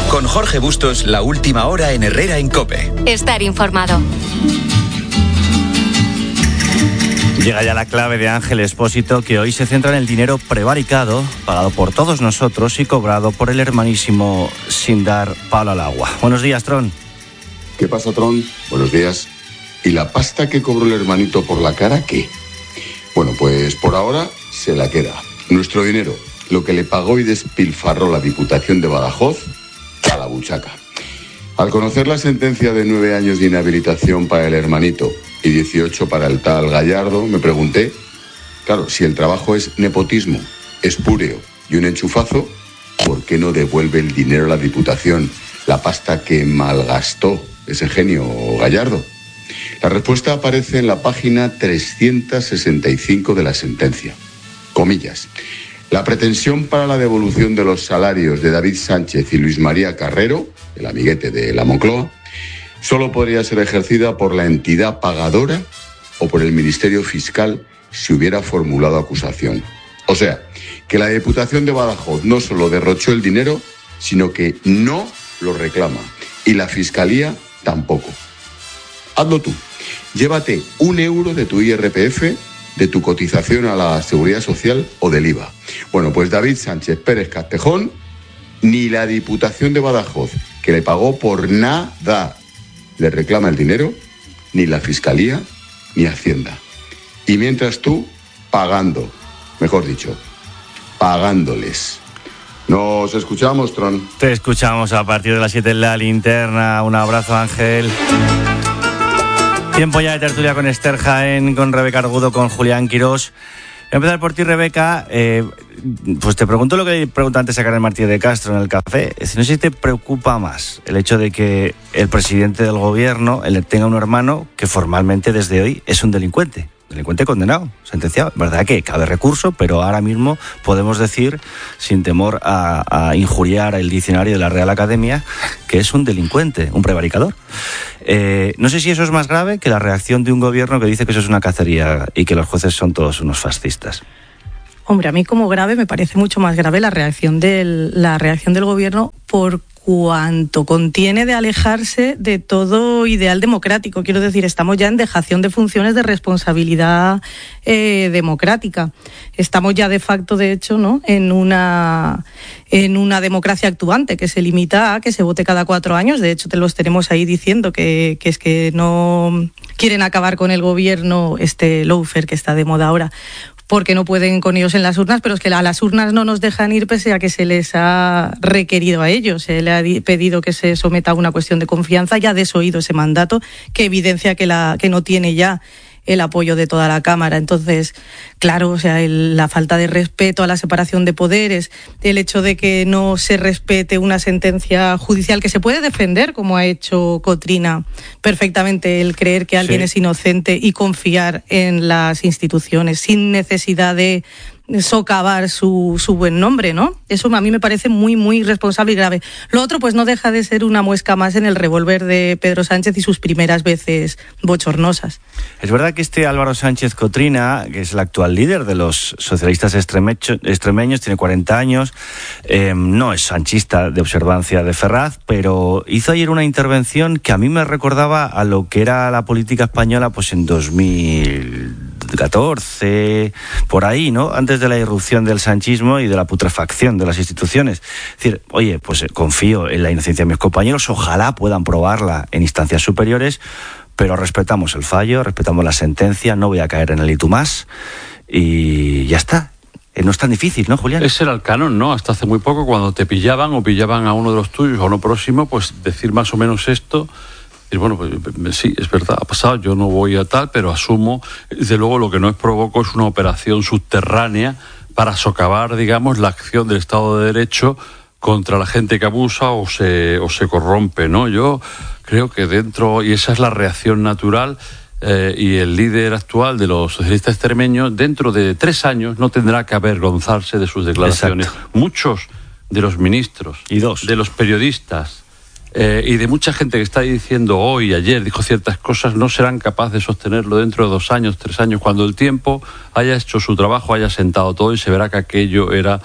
Con Jorge Bustos, la última hora en Herrera en COPE. Estar informado. Llega ya la clave de Ángel Expósito, que hoy se centra en el dinero prevaricado, pagado por todos nosotros y cobrado por el hermanísimo sin dar palo al agua. Buenos días, Tron. ¿Qué pasa, Tron? Buenos días. ¿Y la pasta que cobró el hermanito por la cara, qué? Bueno, pues por ahora se la queda. Nuestro dinero, lo que le pagó y despilfarró la Diputación de Badajoz, a la buchaca. Al conocer la sentencia de 9 años de inhabilitación para el hermanito y 18 para el tal Gallardo, me pregunté, claro, si el trabajo es nepotismo, espúreo y un enchufazo, ¿por qué no devuelve el dinero a la Diputación, la pasta que malgastó ese genio Gallardo? La respuesta aparece en la página 365 de la sentencia. Comillas. La pretensión para la devolución de los salarios de David Sánchez y Luis María Carrero, el amiguete de la Moncloa, solo podría ser ejercida por la entidad pagadora o por el Ministerio Fiscal si hubiera formulado acusación. O sea, que la Diputación de Badajoz no solo derrochó el dinero, sino que no lo reclama. Y la Fiscalía tampoco. Hazlo tú. Llévate 1 euro de tu IRPF, de tu cotización a la Seguridad Social o del IVA. Bueno, pues David Sánchez Pérez Castejón, ni la Diputación de Badajoz, que le pagó por nada, le reclama el dinero, ni la Fiscalía, ni Hacienda. Y mientras tú, pagando, mejor dicho, pagándoles. Nos escuchamos, Tron. Te escuchamos a partir de las 7 en La Linterna. Un abrazo, Ángel. Tiempo ya de tertulia con Esther Jaén, con Rebeca Argudo, con Julián Quirós. Voy a empezar por ti, Rebeca. Pues te pregunto lo que le pregunté antes a Karen Martínez de Castro en el café. No sé si te preocupa más el hecho de que el presidente del gobierno tenga un hermano que formalmente desde hoy es un delincuente condenado, sentenciado. Verdad que cabe recurso, pero ahora mismo podemos decir, sin temor a injuriar el diccionario de la Real Academia, que es un delincuente, un prevaricador. No sé si eso es más grave que la reacción de un gobierno que dice que eso es una cacería y que los jueces son todos unos fascistas. Hombre, a mí como grave me parece mucho más grave la reacción del gobierno por cuanto contiene de alejarse de todo ideal democrático. Quiero decir, estamos ya en dejación de funciones de responsabilidad democrática. Estamos ya de facto, de hecho, ¿no?, en una democracia actuante que se limita a que se vote cada 4 años. De hecho, te los tenemos ahí diciendo que es que no quieren acabar con el gobierno lawfare que está de moda ahora, porque no pueden con ellos en las urnas, pero es que a las urnas no nos dejan ir pese a que se les ha requerido a ellos. Se le ha pedido que se someta a una cuestión de confianza, ya ha desoído ese mandato que evidencia que no tiene ya el apoyo de toda la Cámara. Entonces, claro, o sea, la falta de respeto a la separación de poderes, el hecho de que no se respete una sentencia judicial que se puede defender, como ha hecho Cotrina perfectamente, el creer que alguien es inocente y confiar en las instituciones sin necesidad de socavar su buen nombre, ¿no? Eso a mí me parece muy, muy irresponsable y grave. Lo otro, pues no deja de ser una muesca más en el revólver de Pedro Sánchez y sus primeras veces bochornosas. Es verdad que Álvaro Sánchez Cotrina, que es el actual líder de los socialistas extremeños, tiene 40 años, no es sanchista de observancia de Ferraz, pero hizo ayer una intervención que a mí me recordaba a lo que era la política española pues en 2014, por ahí, ¿no?, antes de la irrupción del sanchismo y de la putrefacción de las instituciones. Es decir, oye, pues confío en la inocencia de mis compañeros, ojalá puedan probarla en instancias superiores, pero respetamos el fallo, respetamos la sentencia, no voy a caer en el y tú más, y ya está. No es tan difícil, ¿no, Julián? Ese era el canon, ¿no? Hasta hace muy poco, cuando te pillaban o pillaban a uno de los tuyos o a uno próximo, pues decir más o menos esto. Y bueno, pues sí, es verdad, ha pasado, yo no voy a tal, pero asumo, desde luego lo que no es provoco es una operación subterránea para socavar, digamos, la acción del Estado de Derecho contra la gente que abusa o se corrompe, ¿no? Yo creo que dentro, y esa es la reacción natural, y el líder actual de los socialistas extremeños, dentro de 3 años no tendrá que avergonzarse de sus declaraciones. Exacto. Muchos de los ministros, de los periodistas, y de mucha gente que está diciendo hoy, ayer, dijo ciertas cosas, no serán capaces de sostenerlo dentro de 2 años, 3 años, cuando el tiempo haya hecho su trabajo, haya sentado todo y se verá que aquello era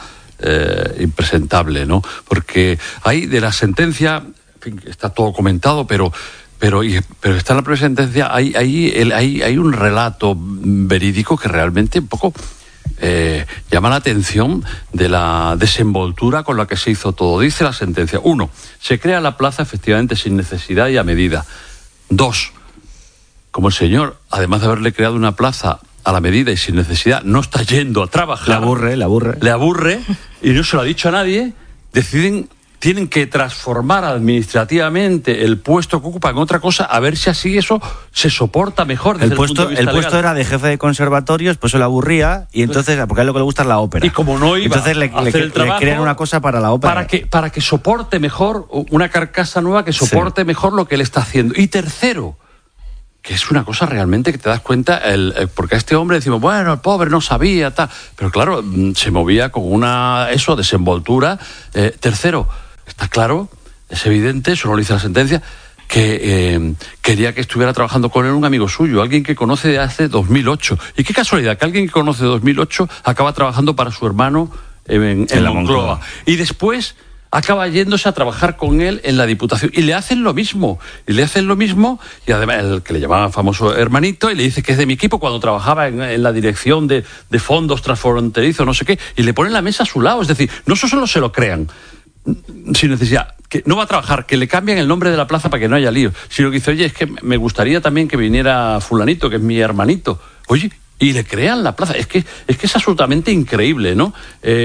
impresentable, ¿no? Porque hay de la sentencia, en fin, está todo comentado, pero está en la propia sentencia, hay un relato verídico que realmente un poco llama la atención de la desenvoltura con la que se hizo todo. Dice la sentencia: 1. Se crea la plaza efectivamente sin necesidad y a medida. 2. Como el señor, además de haberle creado una plaza a la medida y sin necesidad, no está yendo a trabajar. Le aburre y no se lo ha dicho a nadie, tienen que transformar administrativamente el puesto que ocupa en otra cosa, a ver si así eso se soporta mejor desde el punto de vista legal. Puesto era de jefe de conservatorios, pues eso le aburría, y entonces, porque a él lo que le gusta es la ópera. Y como no iba entonces le crean una cosa para la ópera. Para que soporte mejor, una carcasa nueva que soporte mejor lo que él está haciendo. Y tercero, que es una cosa realmente que te das cuenta, porque a este hombre decimos, bueno, el pobre no sabía, tal, pero claro, se movía con una desenvoltura. Tercero, está claro, es evidente, eso no lo dice la sentencia, que quería que estuviera trabajando con él un amigo suyo, alguien que conoce de hace 2008. Y qué casualidad que alguien que conoce de 2008 acaba trabajando para su hermano en la Moncloa. Y después acaba yéndose a trabajar con él en la Diputación. Y le hacen lo mismo. Y además el que le llamaba famoso hermanito, y le dice que es de mi equipo cuando trabajaba en la dirección de fondos transfronterizos, no sé qué, y le ponen la mesa a su lado. Es decir, no solo se lo crean, sin necesidad, que no va a trabajar, que le cambian el nombre de la plaza para que no haya lío, sino que dice, oye, es que me gustaría también que viniera fulanito, que es mi hermanito. Oye, y le crean la plaza. Es que es absolutamente increíble, ¿no?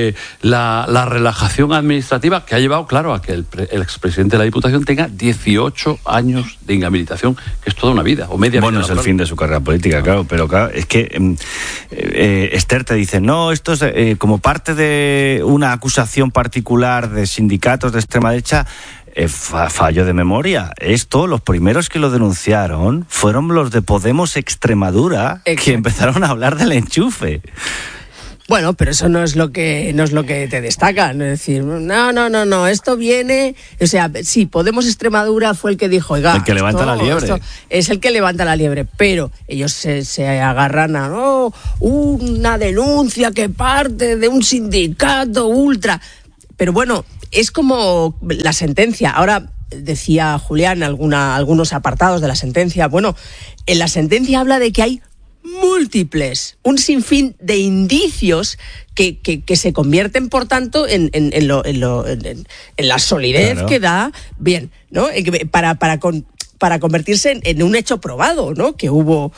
La relajación administrativa que ha llevado, claro, a que el expresidente de la Diputación tenga 18 años de inhabilitación, que es toda una vida, o media vida. Bueno, es el fin de su carrera política, claro, pero claro, es que Esther te dice, no, esto es como parte de una acusación particular de sindicatos de extrema derecha. Fallo de memoria. Esto, los primeros que lo denunciaron fueron los de Podemos Extremadura. Exacto. Que empezaron a hablar del enchufe. Bueno, pero eso no es lo que te destacan. Es decir, no, esto viene... O sea, sí, Podemos Extremadura fue el que dijo, oiga... El que levanta la liebre. Es el que levanta la liebre, pero ellos se agarran a una denuncia que parte de un sindicato ultra... Pero bueno, es como la sentencia. Ahora decía Julián algunos apartados de la sentencia. Bueno, en la sentencia habla de que hay múltiples, un sinfín de indicios que se convierten, por tanto, en la solidez, claro, que da, bien, ¿no? Para convertirse en un hecho probado, ¿no? Que hubo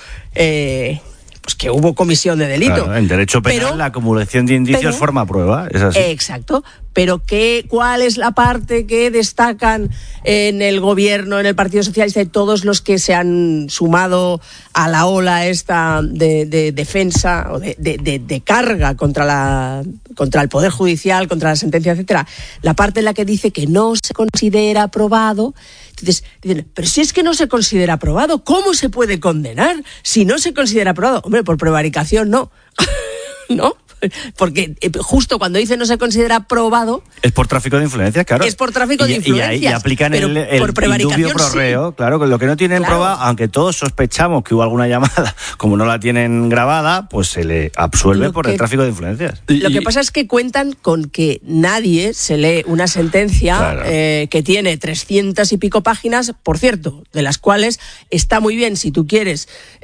comisión de delito. Claro, en derecho penal la acumulación de indicios forma prueba, es así. Exacto, pero ¿cuál es la parte que destacan en el gobierno, en el Partido Socialista y todos los que se han sumado a la ola esta de defensa o de carga contra el Poder Judicial, contra la sentencia, etcétera? La parte en la que dice que no se considera aprobado. Entonces dicen, pero si es que no se considera aprobado, ¿cómo se puede condenar si no se considera aprobado? Hombre, por prevaricación no. ¿No? Porque justo cuando dice no se considera aprobado... Es por tráfico de influencias, claro. Es por tráfico de influencias. Y aplican el indubio pro reo, sí. Claro, lo que no tienen probado, aunque todos sospechamos que hubo alguna llamada, como no la tienen grabada, pues se le absuelve por el tráfico de influencias. Lo que pasa es que cuentan con que nadie se lee una sentencia, claro, que tiene 300 y pico páginas, por cierto, de las cuales está muy bien, si tú quieres,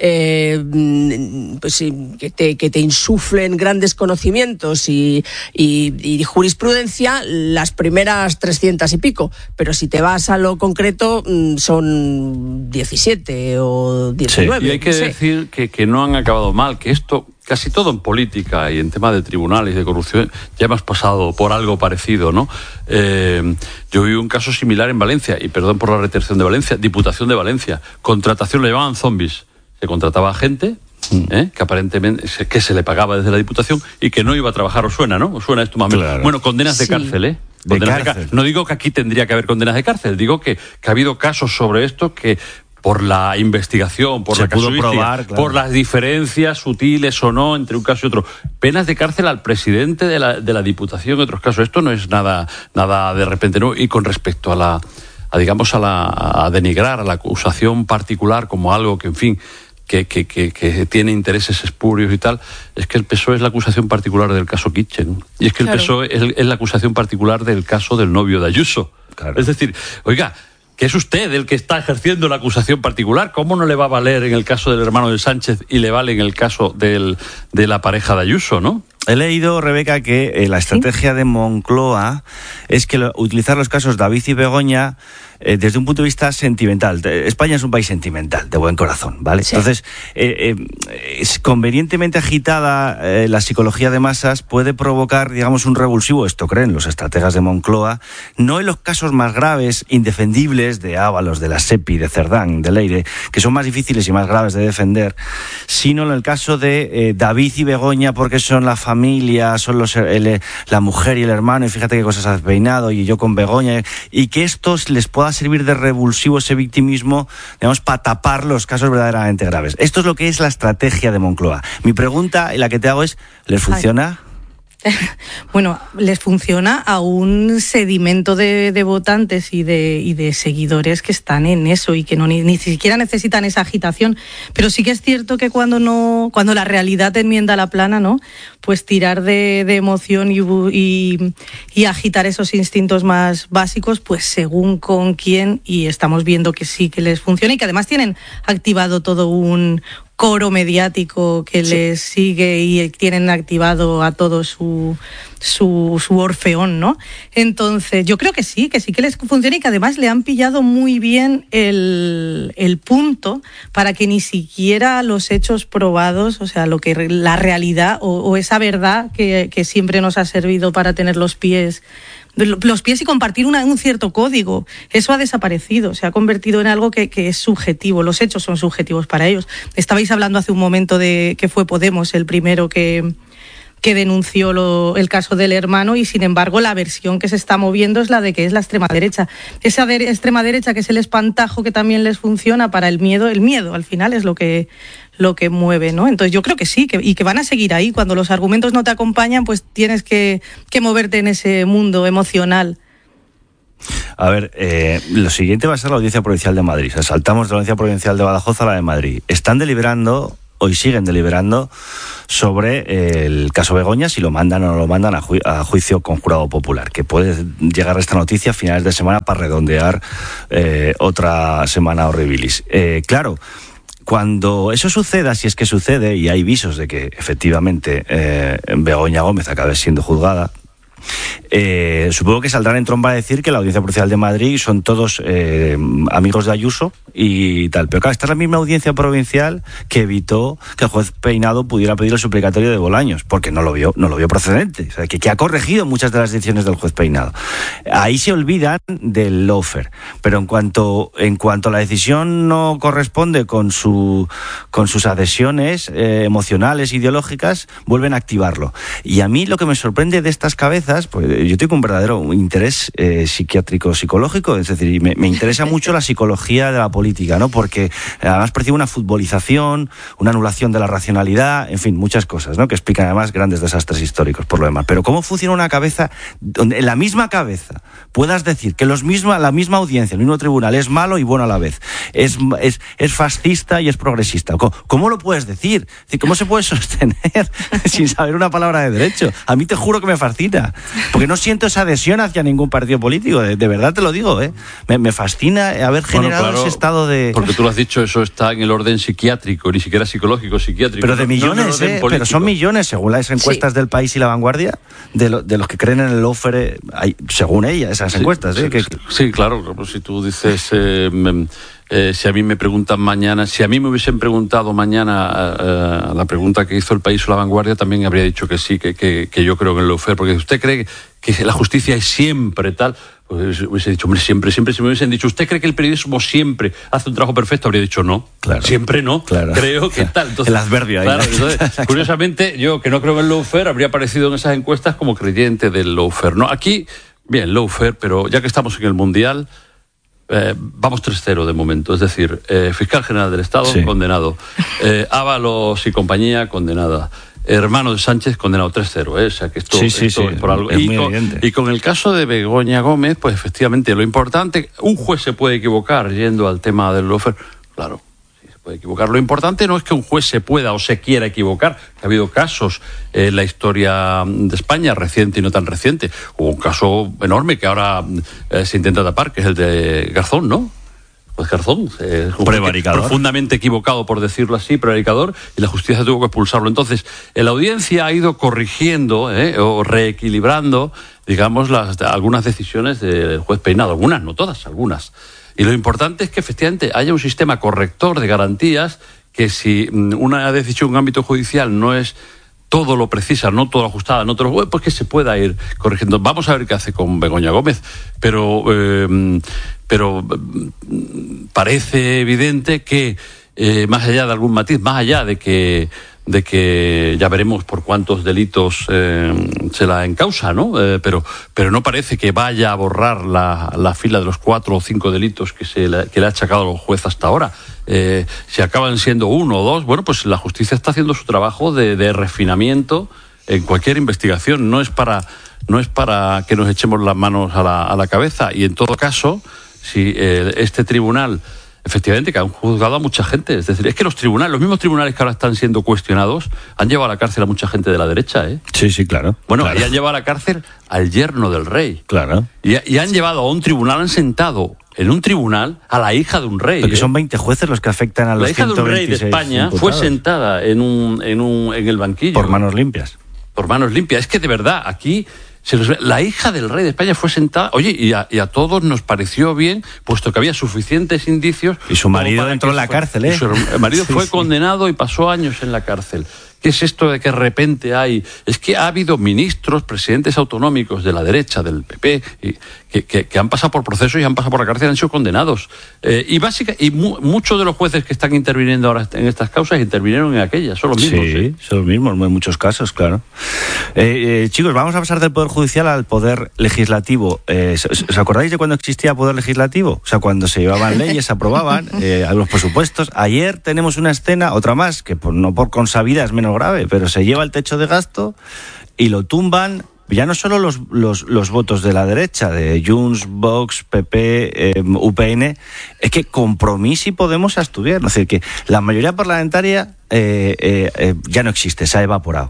pues que te insuflen grandes conocimientos y jurisprudencia, las primeras 300 y pico, pero si te vas a lo concreto son 17 o 19. Sí. Y hay que decir que no han acabado mal, que esto, casi todo en política y en temas de tribunales y de corrupción, ya hemos pasado por algo parecido, ¿no? Yo vi un caso similar en Valencia, y perdón por la retención de Valencia, Diputación de Valencia, contratación, le llamaban zombies, se contrataba a gente que aparentemente que se le pagaba desde la Diputación y que no iba a trabajar. ¿Os suena, no? ¿Os suena esto más o menos? Claro. Bueno, condenas de cárcel, Condenas de cárcel. No digo que aquí tendría que haber condenas de cárcel, digo que ha habido casos sobre esto que por la investigación, por la casuística, probar, claro, por las diferencias sutiles o no entre un caso y otro, penas de cárcel al presidente de la Diputación en otros casos. Esto no es nada de repente, ¿no? Y con respecto a denigrar a la acusación particular como algo que, en fin, que tiene intereses espurios y tal, es que el PSOE es la acusación particular del caso Kitchen. Y es que el PSOE es la acusación particular del caso del novio de Ayuso. Claro. Es decir, oiga, que es usted el que está ejerciendo la acusación particular. ¿Cómo no le va a valer en el caso del hermano de Sánchez y le vale en el caso de la pareja de Ayuso, no? He leído, Rebeca, que la estrategia de Moncloa es que utilizar los casos David y Begoña desde un punto de vista sentimental. España es un país sentimental, de buen corazón, ¿vale? Sí. Entonces, es convenientemente agitada la psicología de masas puede provocar, digamos, un revulsivo, esto creen los estrategas de Moncloa, no en los casos más graves, indefendibles de Ábalos, de la SEPI, de Cerdán, de Leire, que son más difíciles y más graves de defender, sino en el caso de David y Begoña, porque son la familia, son la mujer y el hermano, y fíjate qué cosas has peinado, y yo con Begoña, y que estos les pueda servir de revulsivo ese victimismo, digamos, para tapar los casos verdaderamente graves. Esto es lo que es la estrategia de Moncloa. Mi pregunta, y la que te hago es, ¿les funciona? Bueno, les funciona a un sedimento de votantes y de seguidores que están en eso y que no ni siquiera necesitan esa agitación. Pero sí que es cierto que cuando la realidad te enmienda la plana, ¿no? Pues tirar de emoción y agitar esos instintos más básicos, pues según con quién, y estamos viendo que sí que les funciona y que además tienen activado todo un coro mediático que les sigue y tienen activado a todo su orfeón, ¿no? Entonces, yo creo que sí que les funciona y que además le han pillado muy bien el punto para que ni siquiera los hechos probados, o sea, la realidad o esa verdad que siempre nos ha servido para tener los pies y compartir un cierto código. Eso ha desaparecido, se ha convertido en algo que es subjetivo. Los hechos son subjetivos para ellos. Estabais hablando hace un momento de que fue Podemos el primero que denunció el caso del hermano y, sin embargo, la versión que se está moviendo es la de que es la extrema derecha. Esa extrema derecha que es el espantajo que también les funciona para el miedo al final es lo que mueve, ¿no? Entonces yo creo que sí, y que van a seguir ahí. Cuando los argumentos no te acompañan, pues tienes que moverte en ese mundo emocional. A ver, lo siguiente va a ser la Audiencia Provincial de Madrid. O sea, saltamos de la Audiencia Provincial de Badajoz a la de Madrid. Están deliberando, hoy siguen deliberando, sobre el caso Begoña, si lo mandan o no lo mandan a juicio con jurado popular, que puede llegar esta noticia a finales de semana para redondear otra semana horribilis. Claro, cuando eso suceda, si es que sucede, y hay visos de que efectivamente Begoña Gómez acabe siendo juzgada, supongo que saldrán en tromba a decir que la Audiencia Provincial de Madrid son todos amigos de Ayuso y tal. Pero claro, esta es la misma Audiencia Provincial que evitó que el juez Peinado pudiera pedir el suplicatorio de Bolaños, porque no lo vio procedente. O sea, que ha corregido muchas de las decisiones del juez Peinado. Ahí se olvidan del lawfare. Pero en cuanto la decisión no corresponde con sus adhesiones emocionales, ideológicas, vuelven a activarlo. Y a mí lo que me sorprende de estas cabezas, pues yo tengo un verdadero interés psiquiátrico, psicológico, es decir, me interesa mucho la psicología de la política, ¿no? Porque además percibo una futbolización, una anulación de la racionalidad, en fin, muchas cosas, ¿no? Que explican además grandes desastres históricos por lo demás. Pero ¿cómo funciona una cabeza donde en la misma cabeza puedas decir que la misma audiencia, el mismo tribunal es malo y bueno a la vez, es fascista y es progresista? ¿Cómo lo puedes decir? ¿Cómo se puede sostener sin saber una palabra de derecho? A mí te juro que me fascina, porque no siento esa adhesión hacia ningún partido político, de verdad te lo digo, me fascina haber generado ese estado de... Porque tú lo has dicho, eso está en el orden psiquiátrico, ni siquiera psicológico, psiquiátrico. Pero de millones, pero son millones, según las encuestas del País y La Vanguardia, de los que creen en el lawfare, según ellas, esas encuestas. Sí, claro, si tú dices... si a mí me preguntan mañana, si a mí me hubiesen preguntado mañana la pregunta que hizo el País o La Vanguardia, también habría dicho que sí, que yo creo en el lawfare, porque usted cree que la justicia es siempre tal, pues hubiese dicho, hombre, siempre, si me hubiesen dicho, ¿usted cree que el periodismo siempre hace un trabajo perfecto? Habría dicho no, claro, siempre no, claro, creo que tal. Entonces, el adverbio ahí. Claro, entonces, curiosamente, yo que no creo en el lawfare, habría aparecido en esas encuestas como creyente del lawfare, ¿no? Aquí, bien, lawfare, pero ya que estamos en el Mundial... vamos 3-0 de momento, es decir, fiscal general del Estado, sí, condenado, Ábalos y compañía, condenada, hermano de Sánchez, condenado 3-0, o sea que esto es por algo. Y con el caso de Begoña Gómez, pues efectivamente lo importante, un juez se puede equivocar yendo al tema del lawfare, claro, sí se puede equivocar. Lo importante no es que un juez se pueda o se quiera equivocar, que ha habido casos en la historia de España, reciente y no tan reciente. Hubo un caso enorme que ahora se intenta tapar, que es el de Garzón, ¿no? Pues Garzón, prevaricador, profundamente equivocado, por decirlo así, prevaricador, y la justicia tuvo que expulsarlo. Entonces, la audiencia ha ido corrigiendo o reequilibrando, digamos, algunas decisiones del juez Peinado, algunas, no todas, algunas. Y lo importante es que efectivamente haya un sistema corrector de garantías, que si una decisión en un ámbito judicial no es todo lo precisa, no todo lo ajustada, no todo lo, pues que se pueda ir corrigiendo. Vamos a ver qué hace con Begoña Gómez, pero parece evidente que más allá de algún matiz, más allá de que ya veremos por cuántos delitos se la encausa, ¿no? Pero no parece que vaya a borrar la fila de los 4 o 5 delitos que le ha achacado el juez hasta ahora. Si acaban siendo 1 o 2, bueno, pues la justicia está haciendo su trabajo de refinamiento en cualquier investigación. No es para que nos echemos las manos a la cabeza. Y en todo caso, si este tribunal, efectivamente, que han juzgado a mucha gente. Es decir, es que los mismos tribunales que ahora están siendo cuestionados, han llevado a la cárcel a mucha gente de la derecha, ¿eh? Sí, claro. Bueno, claro. Y han llevado a la cárcel al yerno del rey. Claro. Y han llevado a un tribunal, han sentado en un tribunal a la hija de un rey. Porque son 20 jueces los que afectan a los 126 La hija de un rey de España imputados. fue sentada en el banquillo. Por manos limpias. Por manos limpias. Es que de verdad, aquí la hija del rey de España fue sentada. Oye, y a todos nos pareció bien, puesto que había suficientes indicios. Y su marido entró en la cárcel, ¿eh? Su marido fue condenado y pasó años en la cárcel. ¿Qué es esto de que de repente es que ha habido ministros, presidentes autonómicos de la derecha, del PP, que han pasado por procesos y han pasado por la cárcel y han sido condenados. Muchos de los jueces que están interviniendo ahora en estas causas intervinieron en aquellas, son los mismos. Sí, son los mismos en muchos casos, claro. Chicos, vamos a pasar del Poder Judicial al Poder Legislativo. ¿Os acordáis de cuando existía Poder Legislativo? O sea, cuando se llevaban leyes, se aprobaban los presupuestos. Ayer tenemos una escena, otra más, que no por consabida es menos grave, pero se lleva el techo de gasto y lo tumban ya no solo los votos de la derecha, de Junts, Vox, PP, UPN, es que Compromís y Podemos estuvieron. Es decir, que la mayoría parlamentaria ya no existe, se ha evaporado.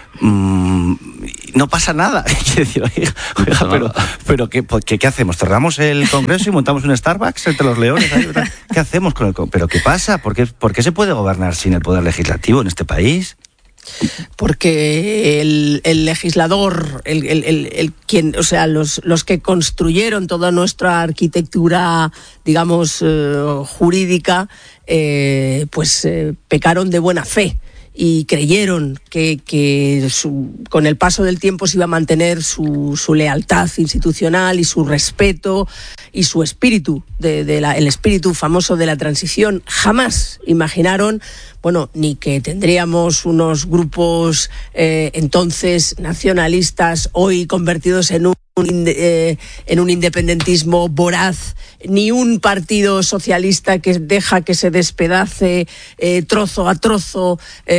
No pasa nada. Oiga, pero ¿qué hacemos? ¿Cerramos el Congreso y montamos un Starbucks entre los leones? ¿Qué hacemos con el Congreso? ¿Pero qué pasa? ¿Por qué se puede gobernar sin el Poder Legislativo en este país? Porque el legislador, quien, o sea, los que construyeron toda nuestra arquitectura, digamos, jurídica, pecaron de buena fe. Y creyeron que con el paso del tiempo se iba a mantener su lealtad institucional y su respeto y su espíritu, el espíritu famoso de la transición. Jamás imaginaron, ni que tendríamos unos grupos entonces nacionalistas, hoy convertidos en un independentismo voraz, ni un partido socialista que deja que se despedace trozo a trozo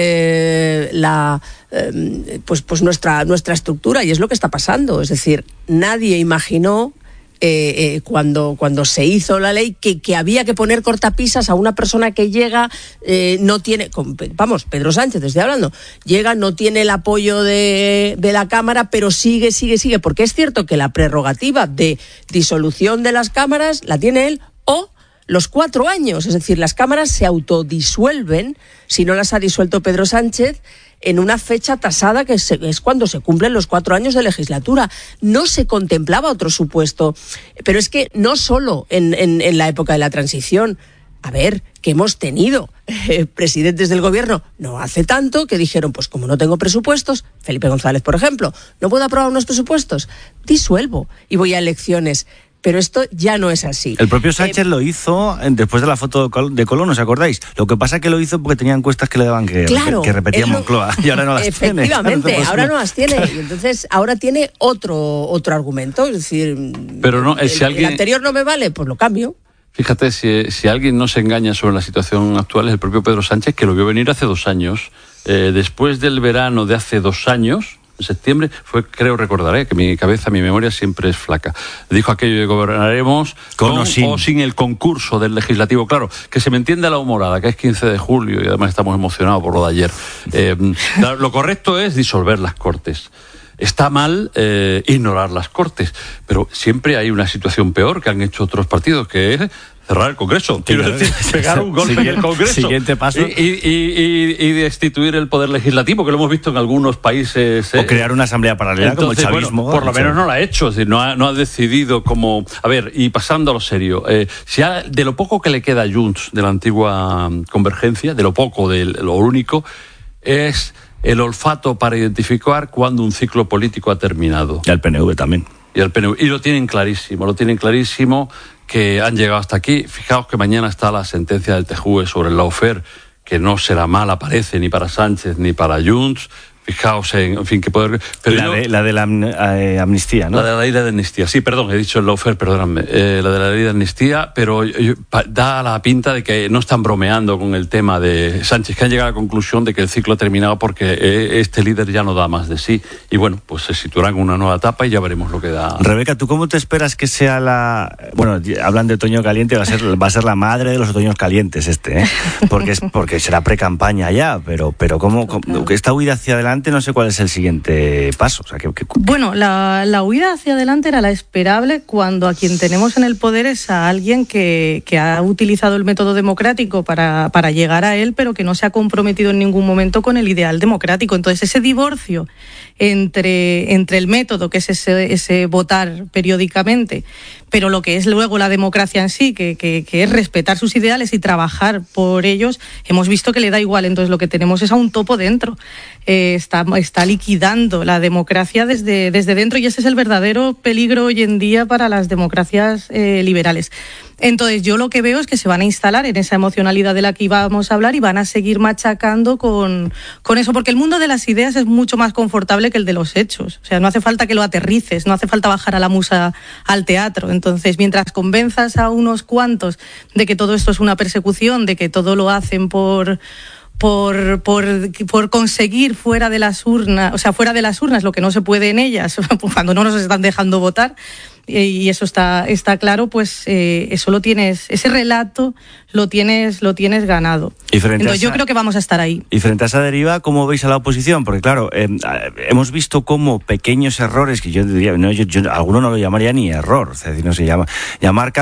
nuestra estructura, y es lo que está pasando. Es decir, nadie imaginó cuando se hizo la ley que había que poner cortapisas a una persona que llega, no tiene, Pedro Sánchez, estoy hablando, llega, no tiene el apoyo de la Cámara, pero sigue, porque es cierto que la prerrogativa de disolución de las cámaras la tiene él, o los 4 años, es decir, las cámaras se autodisuelven si no las ha disuelto Pedro Sánchez en una fecha tasada que es cuando se cumplen los 4 años de legislatura. No se contemplaba otro supuesto, pero es que no solo en la época de la transición. A ver, que hemos tenido presidentes del gobierno no hace tanto que dijeron, pues como no tengo presupuestos, Felipe González, por ejemplo, no puedo aprobar unos presupuestos, disuelvo y voy a elecciones. Pero esto ya no es así. El propio Sánchez lo hizo después de la foto de Colón, ¿os acordáis? Lo que pasa es que lo hizo porque tenía encuestas que le daban que repetía Moncloa, y ahora no las tiene. Efectivamente, ahora no las tiene. Y entonces ahora tiene otro argumento. Es decir, pero el anterior no me vale, pues lo cambio. Fíjate, si alguien no se engaña sobre la situación actual es el propio Pedro Sánchez, que lo vio venir hace 2 años. Después del verano de hace 2 años, en septiembre, creo recordar, que mi memoria siempre es flaca. Dijo aquello de gobernaremos con o sin el concurso del legislativo. Claro, que se me entienda la humorada, que es 15 de julio y además estamos emocionados por lo de ayer. Lo correcto es disolver las Cortes. Está mal ignorar las Cortes, pero siempre hay una situación peor que han hecho otros partidos, que es cerrar el Congreso. Quiero decir, pegar un golpe en el Congreso. Siguiente paso. Y destituir el Poder Legislativo, que lo hemos visto en algunos países. O crear una asamblea paralela. Entonces, como el chavismo. Bueno, por lo menos no la ha hecho, es decir, no ha decidido como... A ver, y pasando a lo serio, de lo poco que le queda a Junts de la antigua Convergencia, de lo poco, de lo único, es el olfato para identificar cuando un ciclo político ha terminado. Y al PNV también. Y lo tienen clarísimo, que han llegado hasta aquí. Fijaos que mañana está la sentencia del TJUE sobre el lawfare, que no será mala, parece, ni para Sánchez ni para Junts. Fijaos en fin, que poder... Pero la de la amnistía, ¿no? La de la ley de amnistía, sí, perdón, he dicho el lawfare, perdóname. La de la ley de amnistía, pero da la pinta de que no están bromeando con el tema de Sánchez, que han llegado a la conclusión de que el ciclo ha terminado porque este líder ya no da más de sí. Y bueno, pues se situarán en una nueva etapa y ya veremos lo que da. Rebeca, ¿tú cómo te esperas que sea la... Bueno, hablan de otoño caliente, va a ser la madre de los otoños calientes porque será pre-campaña ya, pero ¿cómo esta huida hacia adelante? No sé cuál es el siguiente paso. O sea, Bueno, la huida hacia adelante era la esperable cuando a quien tenemos en el poder es a alguien que ha utilizado el método democrático para llegar a él, pero que no se ha comprometido en ningún momento con el ideal democrático. Entonces, ese divorcio entre el método, que es ese votar periódicamente, pero lo que es luego la democracia en sí, que es respetar sus ideales y trabajar por ellos, hemos visto que le da igual. Entonces lo que tenemos es a un topo dentro. Está liquidando la democracia desde dentro, y ese es el verdadero peligro hoy en día para las democracias liberales. Entonces yo lo que veo es que se van a instalar en esa emocionalidad de la que íbamos a hablar y van a seguir machacando con eso, porque el mundo de las ideas es mucho más confortable que el de los hechos. O sea, no hace falta que lo aterrices, no hace falta bajar a la musa al teatro. Entonces, mientras convenzas a unos cuantos de que todo esto es una persecución, de que todo lo hacen por conseguir fuera de las urnas lo que no se puede en ellas, cuando no nos están dejando votar, y eso está claro, pues eso ese relato lo tienes ganado. Entonces yo creo que vamos a estar ahí. Y frente a esa deriva, ¿cómo veis a la oposición? Porque claro, hemos visto cómo pequeños errores, que yo diría, alguno no lo llamaría ni error, es decir, no se llama, llamar